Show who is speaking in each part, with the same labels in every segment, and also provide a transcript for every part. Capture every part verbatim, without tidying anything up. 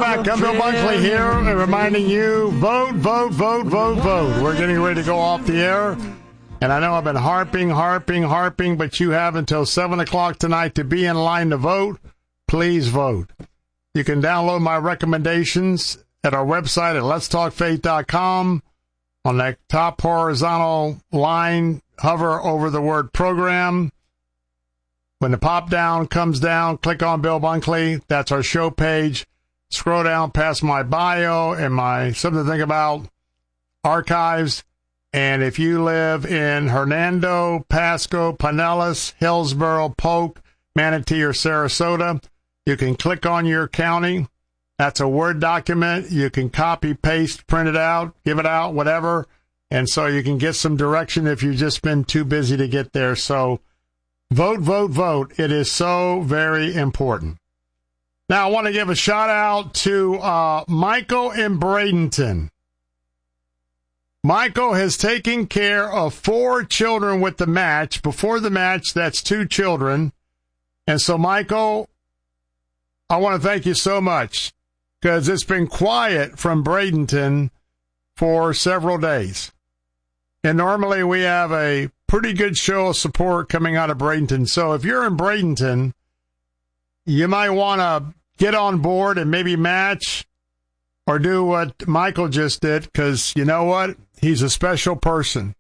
Speaker 1: back. I'm Bill Bunkley here, reminding you, vote, vote, vote, vote, vote. We're getting ready to go off the air. And I know I've been harping, harping, harping, but you have until seven o'clock tonight to be in line to vote. Please vote. You can download my recommendations at our website at lets talk faith dot com. On that top horizontal line, hover over the word program. When the pop-down comes down, click on Bill Bunkley. That's our show page. Scroll down past my bio and my something to think about archives. And if you live in Hernando, Pasco, Pinellas, Hillsborough, Polk, Manatee, or Sarasota, you can click on your county. That's a Word document. You can copy, paste, print it out, give it out, whatever. And so you can get some direction if you've just been too busy to get there. So vote, vote, vote. It is so very important. Now, I want to give a shout-out to uh, Michael in Bradenton. Michael has taken care of four children with the match. Before the match, that's two children. And so, Michael, I want to thank you so much because it's been quiet from Bradenton for several days. And normally we have a pretty good show of support coming out of Bradenton. So if you're in Bradenton, you might want to get on board and maybe match or do what Michael just did, because you know what? He's a special person.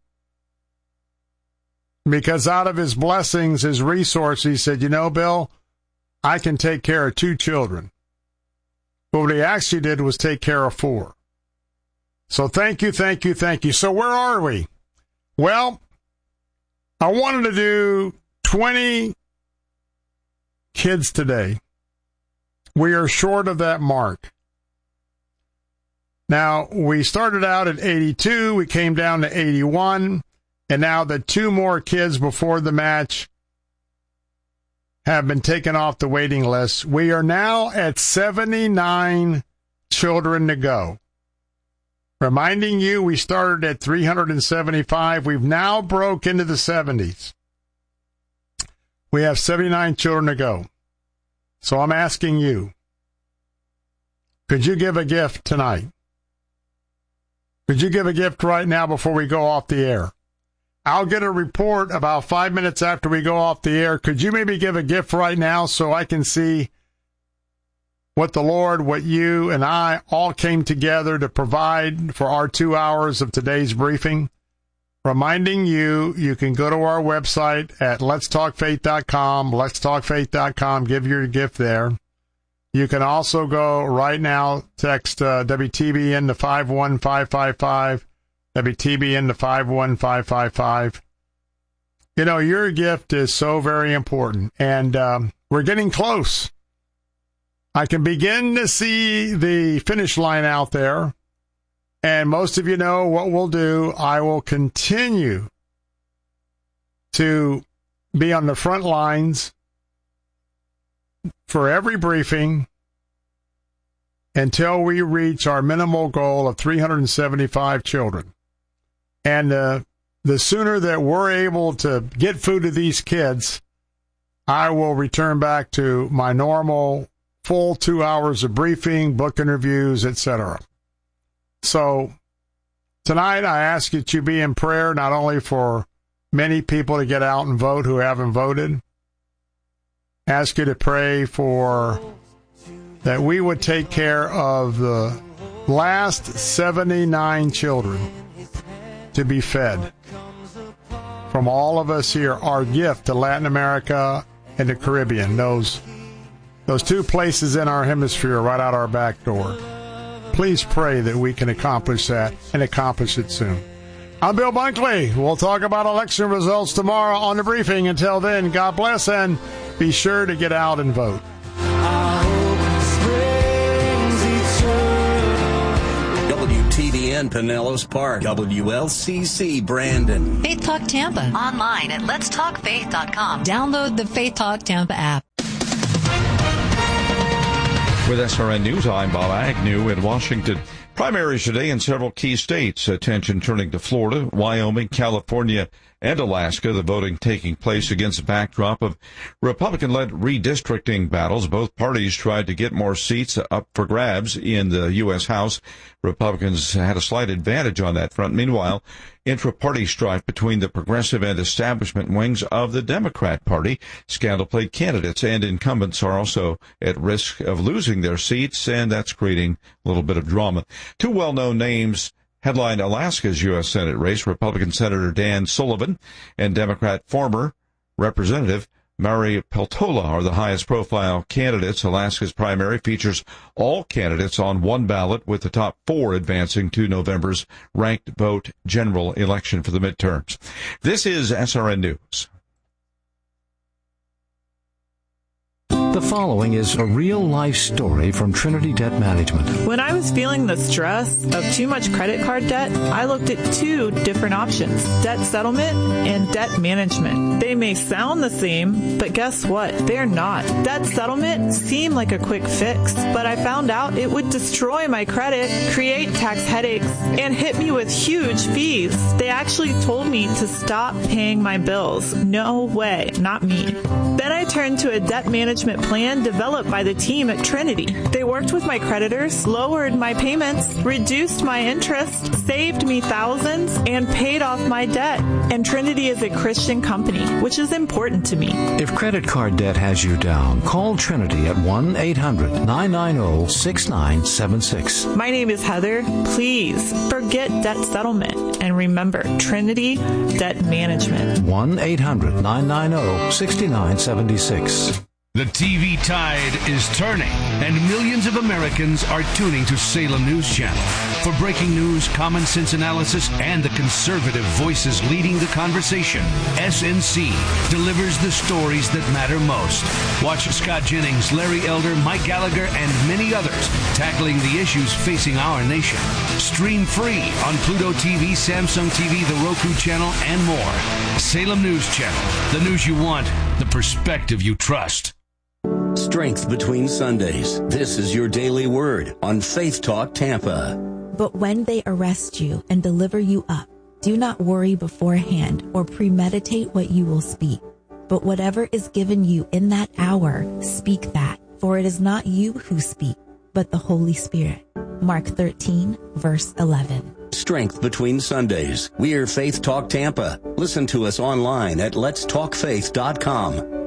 Speaker 1: Because out of his blessings, his resources, he said, you know, Bill, I can take care of two children. But what he actually did was take care of four. So thank you, thank you, thank you. So where are we? Well, I wanted to do twenty kids today. We are short of that mark. Now, we started out at eighty-two, we came down to eighty-one, and now the two more kids before the match have been taken off the waiting list. We are now at seventy-nine children to go. Reminding you, we started at three hundred seventy-five. We've now broke into the seventies. We have seventy-nine children to go. So I'm asking you, could you give a gift tonight? Could you give a gift right now before we go off the air? I'll get a report about five minutes after we go off the air. Could you maybe give a gift right now so I can see what the Lord, what you and I all came together to provide for our two hours of today's briefing? Reminding you, you can go to our website at lets talk faith dot com, lets talk faith dot com, give your gift there. You can also go right now, text uh, W T B N to five one five five five, W T B N to five one five five five. You know, your gift is so very important, and um, we're getting close. I can begin to see the finish line out there, and most of you know what we'll do. I will continue to be on the front lines for every briefing until we reach our minimal goal of three hundred seventy-five children. And uh, the sooner that we're able to get food to these kids, I will return back to my normal full two hours of briefing, book interviews, et cetera. So tonight I ask that you be in prayer, not only for many people to get out and vote who haven't voted. Ask you to pray for that we would take care of the last seventy-nine children to be fed. From all of us here, our gift to Latin America and the Caribbean, those, those two places in our hemisphere right out our back door. Please pray that we can accomplish that and accomplish it soon. I'm Bill Bunkley. We'll talk about election results tomorrow on the briefing. Until then, God bless, and be sure to get out and vote.
Speaker 2: W T B N Pinellas Park, W L C C Brandon.
Speaker 3: Faith Talk Tampa. Online at lets talk faith dot com. Download the Faith Talk Tampa app.
Speaker 4: With S R N News, I'm Bob Agnew in Washington. Primaries today in several key states. Attention turning to Florida, Wyoming, California, and Alaska. The voting taking place against a backdrop of Republican-led redistricting battles. Both parties tried to get more seats up for grabs in the U S House. Republicans had a slight advantage on that front. Meanwhile, intra-party strife between the progressive and establishment wings of the Democrat Party. Scandal-plagued candidates and incumbents are also at risk of losing their seats, and that's creating a little bit of drama. Two well-known names headline Alaska's U S Senate race. Republican Senator Dan Sullivan and Democrat former Representative Mary Peltola are the highest-profile candidates. Alaska's primary features all candidates on one ballot, with the top four advancing to November's ranked vote general election for the midterms. This is S R N News.
Speaker 5: The following is a real-life story from Trinity Debt Management.
Speaker 6: When I was feeling the stress of too much credit card debt, I looked at two different options, debt settlement and debt management. They may sound the same, but guess what? They're not. Debt settlement seemed like a quick fix, but I found out it would destroy my credit, create tax headaches, and hit me with huge fees. They actually told me to stop paying my bills. No way, not me. Then I turned to a debt management plan developed by the team at Trinity. They worked with my creditors, lowered my payments, reduced my interest, saved me thousands, and paid off my debt. And Trinity is a Christian company, which is important to me.
Speaker 5: If credit card debt has you down, call Trinity at one eight hundred nine nine zero six nine seven six.
Speaker 6: My name is Heather. Please forget debt settlement and remember Trinity Debt Management.
Speaker 5: one eight hundred nine nine zero six nine seven six.
Speaker 7: The T V tide is turning, and millions of Americans are tuning to Salem News Channel. For breaking news, common sense analysis, and the conservative voices leading the conversation, S N C delivers the stories that matter most. Watch Scott Jennings, Larry Elder, Mike Gallagher, and many others tackling the issues facing our nation. Stream free on Pluto T V, Samsung T V, the Roku channel, and more. Salem News Channel, the news you want, the perspective you trust.
Speaker 2: Strength between Sundays. This is your daily word on Faith Talk Tampa.
Speaker 8: But when they arrest you and deliver you up, do not worry beforehand or premeditate what you will speak. But whatever is given you in that hour, speak that. For it is not you who speak, but the Holy Spirit. Mark thirteen, verse eleven.
Speaker 2: Strength between Sundays. We're Faith Talk Tampa. Listen to us online at lets talk faith dot com.